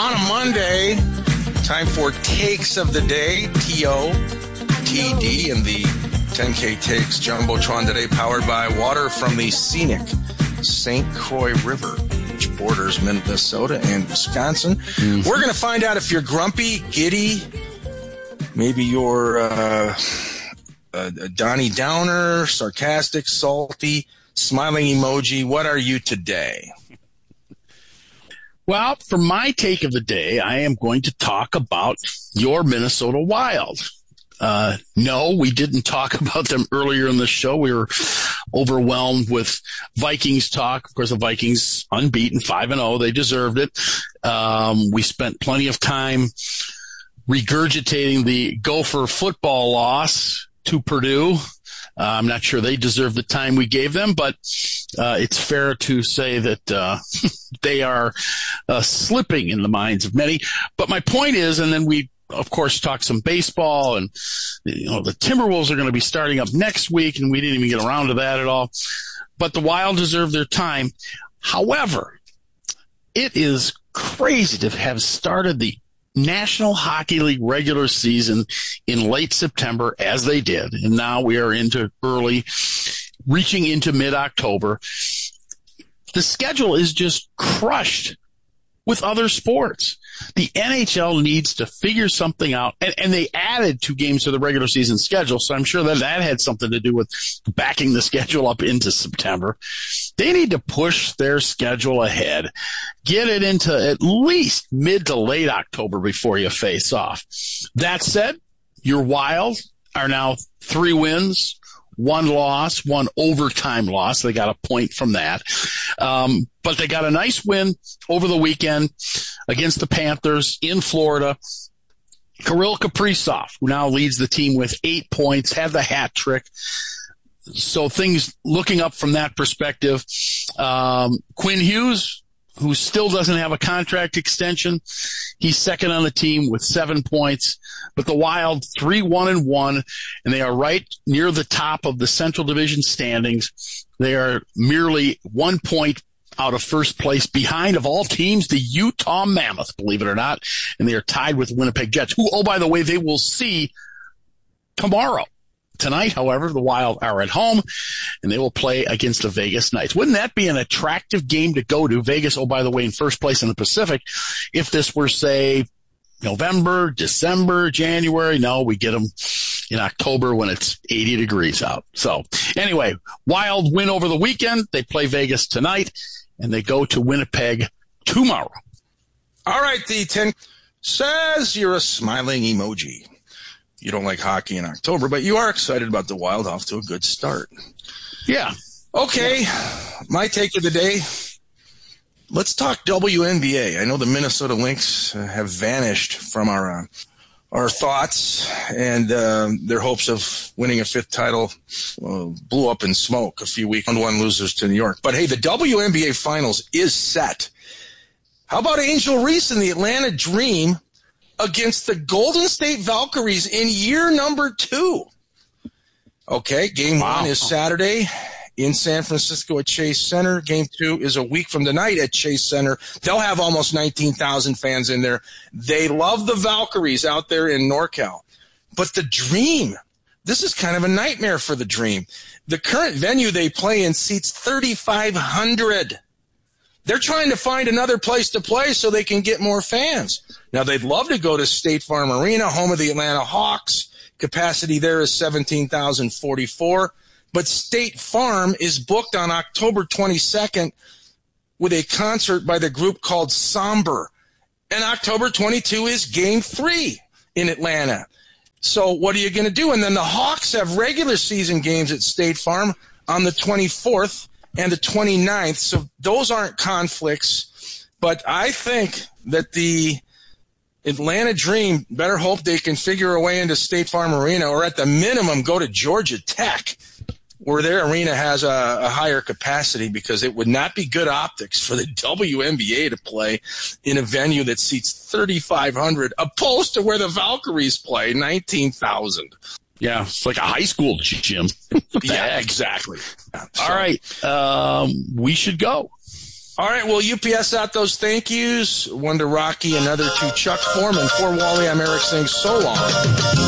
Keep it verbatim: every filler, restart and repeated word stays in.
on a Monday, time for Takes of the Day, T O T D, and the ten K Takes Jumbotron today, powered by water from the scenic Saint Croix River, which borders Minnesota and Wisconsin. Mm-hmm. We're going to find out if you're grumpy, giddy, maybe you're uh, a, a Donnie Downer, sarcastic, salty, smiling emoji. What are you today? Well, for my take of the day, I am going to talk about your Minnesota Wild. Uh, no, we didn't talk about them earlier in the show. We were overwhelmed with Vikings talk. Of course, the Vikings unbeaten, five and oh. They deserved it. Um, we spent plenty of time regurgitating the Gopher football loss to Purdue. Uh, I'm not sure they deserve the time we gave them, but uh, it's fair to say that uh, they are uh, slipping in the minds of many. But my point is, and then we, of course, talk some baseball, and you know the Timberwolves are going to be starting up next week, and we didn't even get around to that at all. But the Wild deserve their time. However, it is crazy to have started the National Hockey League regular season in late September, as they did, and now we are into early, reaching into mid-October. The schedule is just crushed with other sports. The N H L needs to figure something out, and, and they added two games to the regular season schedule, so I'm sure that that had something to do with backing the schedule up into September. They need to push their schedule ahead, get it into at least mid to late October before you face off. That said, your Wild are now three wins, one loss, one overtime loss. They got a point from that. Um, but they got a nice win over the weekend against the Panthers in Florida. Kirill Kaprizov, who now leads the team with eight points, had the hat trick. So things looking up from that perspective. Um, Quinn Hughes, who still doesn't have a contract extension, he's second on the team with seven points. But the Wild, three one and one, and they are right near the top of the Central Division standings. They are merely one point out of first place, behind, of all teams, the Utah Mammoth, believe it or not, and they are tied with Winnipeg Jets, who, oh, by the way, they will see tomorrow. Tonight, however, the Wild are at home, and they will play against the Vegas Knights. Wouldn't that be an attractive game to go to? Vegas, oh, by the way, in first place in the Pacific. If this were, say, November, December, January, no, we get them in October when it's eighty degrees out. So anyway, Wild win over the weekend. They play Vegas tonight, and they go to Winnipeg tomorrow. All right, the ten says you're a smiling emoji. You don't like hockey in October, but you are excited about the Wild off to a good start. Yeah. Okay, my take of the day. Let's talk W N B A. I know the Minnesota Lynx have vanished from our uh, our thoughts, and uh, their hopes of winning a fifth title uh, blew up in smoke a few weeks on one losers to New York. But hey, the W N B A Finals is set. How about Angel Reese and the Atlanta Dream against the Golden State Valkyries in year number two? Okay, game wow. one is Saturday in San Francisco at Chase Center. Game two is a week from tonight at Chase Center. They'll have almost nineteen thousand fans in there. They love the Valkyries out there in NorCal. But the Dream, this is kind of a nightmare for the Dream. The current venue they play in seats thirty-five hundred. They're trying to find another place to play so they can get more fans. Now, they'd love to go to State Farm Arena, home of the Atlanta Hawks. Capacity there is seventeen thousand forty-four. But State Farm is booked on October twenty-second with a concert by the group called Somber. And October twenty-second is game three in Atlanta. So what are you going to do? And then the Hawks have regular season games at State Farm on the twenty-fourth and the twenty-ninth. So those aren't conflicts. But I think that the Atlanta Dream better hope they can figure a way into State Farm Arena, or at the minimum go to Georgia Tech, where their arena has a, a higher capacity, because it would not be good optics for the W N B A to play in a venue that seats thirty-five hundred, opposed to where the Valkyries play, nineteen thousand. Yeah, it's like a high school gym. Yeah, exactly. Yeah, so. All right, um, we should go. All right, well, U P S out those thank yous. One to Rocky, another to Chuck Foreman. For Wally, I'm Eric saying so long.